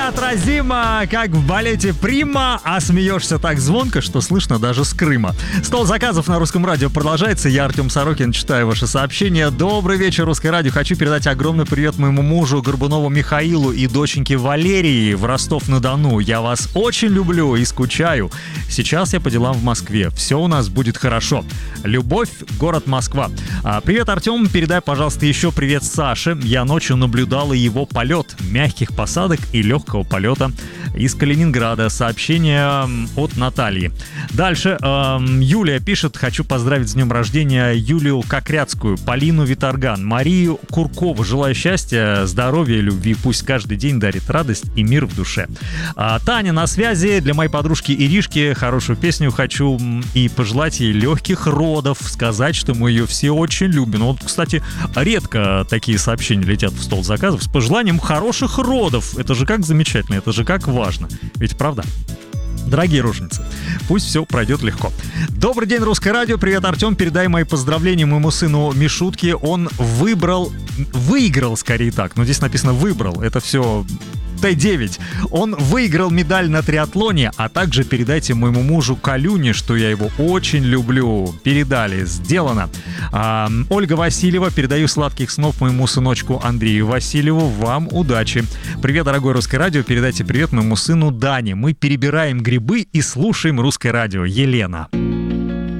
Неотразимо, как в балете «Прима», а смеешься так звонко, что слышно даже с Крыма. Стол заказов на Русском радио продолжается. Я, Артем Сорокин, читаю ваши сообщения. Добрый вечер, Русское радио. Хочу передать огромный привет моему мужу Горбунову Михаилу и доченьке Валерии в Ростов-на-Дону. Я вас очень люблю и скучаю. Сейчас я по делам в Москве. Все у нас будет хорошо. Любовь, город Москва. Привет, Артем. Передай, пожалуйста, еще привет Саше. Я ночью наблюдала его полет мягких посадок и легкого полета из Калининграда. Сообщение от Натальи. Дальше Юлия пишет: хочу поздравить с днем рождения Юлию Кокряцкую, Полину Виторган, Марию Куркову. Желаю счастья, здоровья и любви. Пусть каждый день дарит радость и мир в душе. Таня на связи. Для моей подружки Иришки хорошую песню хочу и пожелать ей легких родов. Сказать, что мы ее все очень любим. Вот, кстати, редко такие сообщения летят в стол заказов с пожеланием хороших родов. Это же как замечательно, это же как важно. Ведь правда? Дорогие роженицы, пусть все пройдет легко. Добрый день, Русское радио. Привет, Артем. Передай мои поздравления моему сыну Мишутке. Он выиграл, скорее так. Но здесь написано «выбрал». Это все Т9. Он выиграл медаль на триатлоне, а также передайте моему мужу Калюне, что я его очень люблю. Передали. Сделано. Ольга Васильева. Передаю сладких снов моему сыночку Андрею Васильеву. Вам удачи. Привет, дорогое Русское радио. Передайте привет моему сыну Дане. Мы перебираем грибы и слушаем Русское радио. Елена.